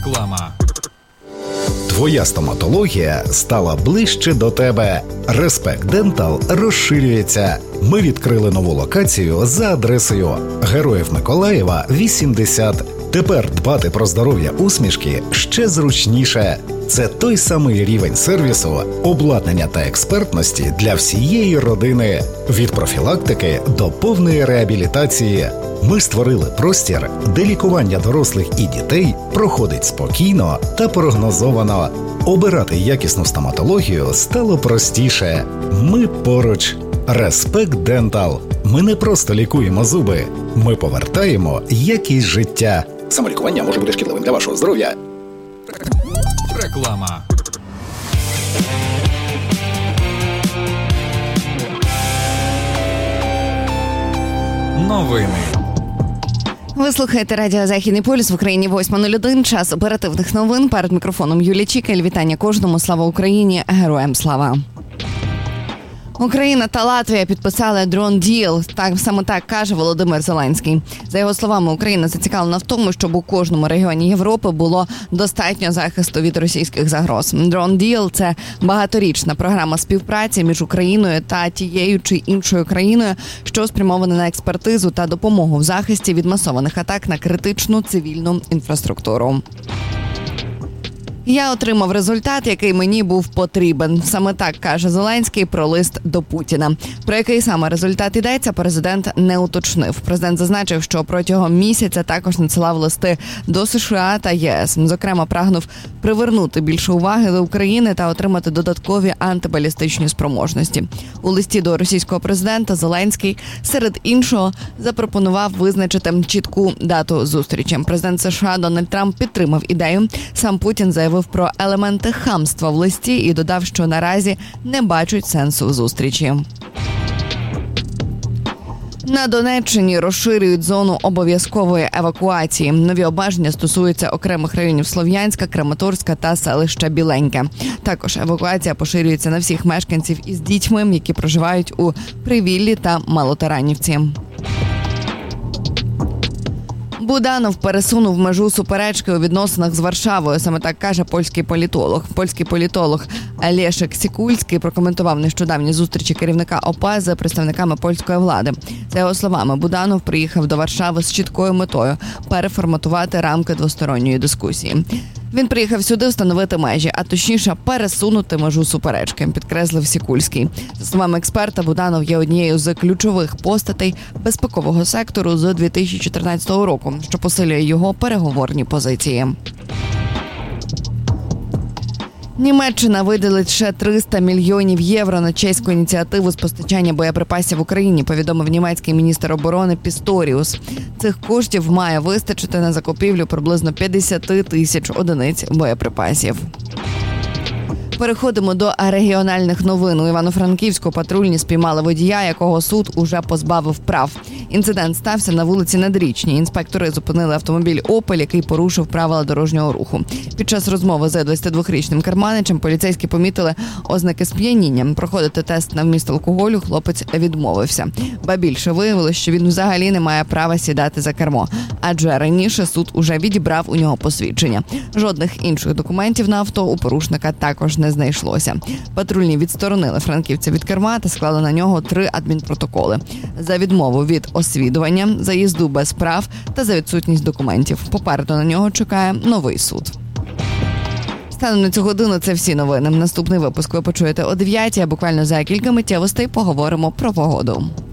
Реклама. Твоя стоматологія стала ближче до тебе. Респект Дентал розширюється. Ми відкрили нову локацію за адресою Героїв Миколаєва, 80. Тепер дбати про здоров'я усмішки ще зручніше. Це той самий рівень сервісу, обладнання та експертності для всієї родини. Від профілактики до повної реабілітації. Ми створили простір, де лікування дорослих і дітей проходить спокійно та прогнозовано. Обирати якісну стоматологію стало простіше. Ми поруч. Респект Дентал. Ми не просто лікуємо зуби. Ми повертаємо якість життя. Самолікування може бути шкідливим для вашого здоров'я. Реклама. Новини. Ви слухаєте радіо «Західний полюс», в Україні 8:01, час оперативних новин. Перед мікрофоном Юлія Чікель. Вітання кожному. Слава Україні! Героям слава! Україна та Латвія підписали дрон-діл. Саме так каже Володимир Зеленський. За його словами, Україна зацікавлена в тому, щоб у кожному регіоні Європи було достатньо захисту від російських загроз. Дрон-діл – це багаторічна програма співпраці між Україною та тією чи іншою країною, що спрямована на експертизу та допомогу в захисті від масованих атак на критичну цивільну інфраструктуру. Я отримав результат, який мені був потрібен. Саме так каже Зеленський про лист до Путіна. Про який саме результат йдеться, президент не уточнив. Президент зазначив, що протягом місяця також надсилав листи до США та ЄС. Зокрема, прагнув привернути більше уваги до України та отримати додаткові антибалістичні спроможності. У листі до російського президента Зеленський, серед іншого, запропонував визначити чітку дату зустрічі. Президент США Дональд Трамп підтримав ідею. Сам Путін заявив про елементи хамства в листі і додав, що наразі не бачить сенсу в зустрічі. На Донеччині розширюють зону обов'язкової евакуації. Нові обмеження стосуються окремих районів Слов'янська, Краматорська та селища Біленьке. Також евакуація поширюється на всіх мешканців із дітьми, які проживають у Привіллі та Малотаранівці. Буданов пересунув межу суперечки у відносинах з Варшавою. Саме так каже польський політолог. Польський політолог Лешек Сікульський прокоментував нещодавні зустрічі керівника ОПА з представниками польської влади. За його словами, Буданов приїхав до Варшави з чіткою метою – переформатувати рамки двосторонньої дискусії. Він приїхав сюди встановити межі, а точніше пересунути межу суперечки, підкреслив Сікульський. За словами експерта, Буданов є однією з ключових постатей безпекового сектору з 2014 року, що посилює його переговорні позиції. Німеччина виділить ще 300 мільйонів євро на чеську ініціативу з постачання боєприпасів Україні, повідомив німецький міністр оборони Пісторіус. Цих коштів має вистачити на закупівлю приблизно 50 тисяч одиниць боєприпасів. Переходимо до регіональних новин. У Івано-Франківську патрульні спіймали водія, якого суд уже позбавив прав. Інцидент стався на вулиці Надрічній. Інспектори зупинили автомобіль «Опель», який порушив правила дорожнього руху. Під час розмови з 22-річним керманичем поліцейські помітили ознаки сп'яніння. Проходити тест на вміст алкоголю хлопець відмовився. Ба більше виявилось, що він взагалі не має права сідати за кермо. Адже раніше суд уже відібрав у нього посвідчення. Жодних інших документів на авто у порушника також не знайшлося. Патрульні відсторонили франківця від керма та склали на нього 3 адмінпротоколи. За відмову від освідування, за їзду без прав та за відсутність документів. Попереду на нього чекає новий суд. Станом на цю годину це всі новини. Наступний випуск ви почуєте о 9:00, а буквально за кілька миттєвостей поговоримо про погоду.